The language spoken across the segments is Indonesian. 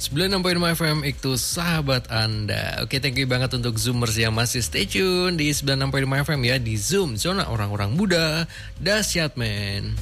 96.5 FM itu sahabat Anda. Oke, thank you banget untuk Zoomers yang masih stay tune di 96.5 FM ya. Di Zoom, zona orang-orang muda. Dahsyat men.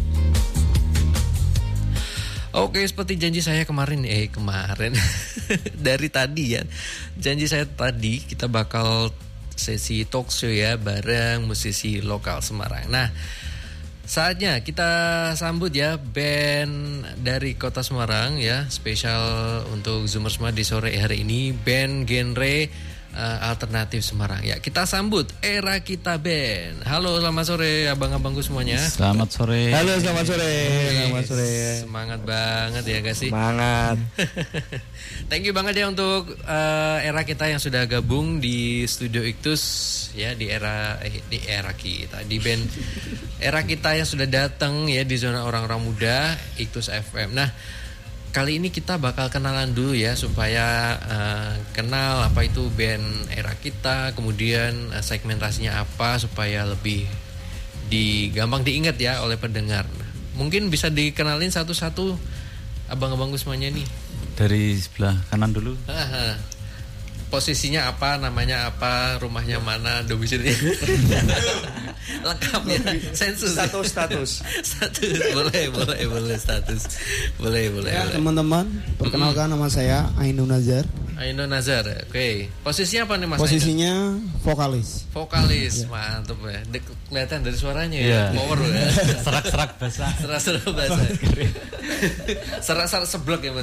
Oke, seperti janji saya kemarin dari tadi ya. Janji saya tadi kita bakal sesi talk show ya bareng musisi lokal Semarang. Nah, saatnya kita sambut ya band dari kota Semarang ya, spesial untuk Zoomers semua di sore hari ini, band genre alternatif Semarang ya. Kita sambut Era Kita Band. Halo, selamat sore abang-abangku semuanya. Selamat sore. Halo, selamat sore. Selamat sore. Semangat banget ya guys sih. Semangat. Thank you banget ya untuk Era kita yang sudah gabung di Studio Iktus ya, di era kita, di band Era kita yang sudah datang ya di zona orang-orang muda Iktus FM. Nah, kali ini kita bakal kenalan dulu ya supaya kenal apa itu band Era Kita, kemudian segmentasinya apa supaya lebih gampang diingat ya oleh pendengar. Mungkin bisa dikenalin satu-satu abang-abangku semuanya nih. Dari sebelah kanan dulu. Posisinya apa, namanya apa, rumahnya mana, domisilinya. Lengkap ya, sensus. Status. Boleh status. Boleh. Ya, teman-teman, perkenalkan nama saya Ainun Nazar. Ainun Nazar, oke. Posisinya apa nih Mas? Posisinya vokalis, ya. Mantap ya. Kelihatan dari suaranya ya, yeah. Power ya. Serak-serak basah. Serak-serak basah. Serak-serak seblek ya Mas.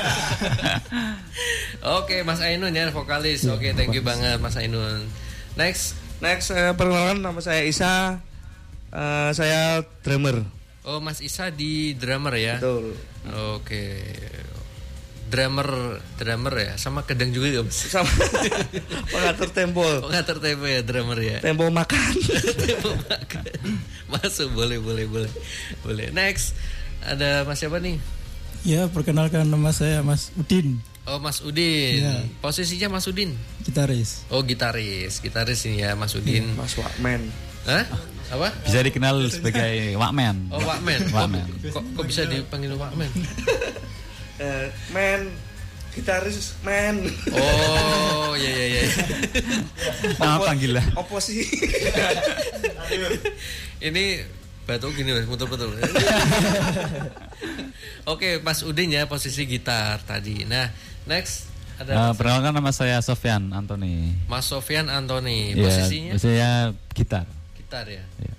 Oke, Mas Ainun ya, vokalis. Oke, thank you banget Mas Ainun. Next, perkenalkan nama saya Isa. Saya drummer. Oh, Mas Isa di drummer ya. Betul. Oke. Drummer ya, sama kedang juga ya Mas. Sama pengatur tempo. Pengatur tempo ya, drummer ya. Tempo makan. Tempo makan. Masuk, boleh. Next, ada Mas siapa nih? Ya, perkenalkan nama saya Mas Udin. Oh, Mas Udin. Ya. Posisinya Mas Udin? Gitaris. Oh, gitaris ini ya Mas Udin. Mas Wakmen. Hah? Apa? Bisa dikenal sebagai Wakmen. Oh, Wakmen. Wakmen. Kok bisa dipanggil Wakmen? Men, gitaris men. Oh, iya. Nama panggilan. Oposisi. Ini batu gini Mas, betul. Oke, Mas Udin ya, posisi gitar tadi. Nah, next ada Perkenalkan nama saya Sofyan Antoni. Mas Sofyan Antoni. Ya, Posisinya? Posisinya gitar. Gitar ya. Ya.